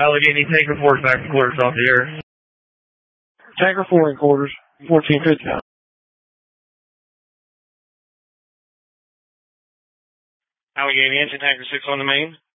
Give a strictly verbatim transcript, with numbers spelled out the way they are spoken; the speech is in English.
Allegheny, tanker four is back for quarters off the air. Tanker four in quarters, fourteen fifty. Allegheny, engine tanker six on the main.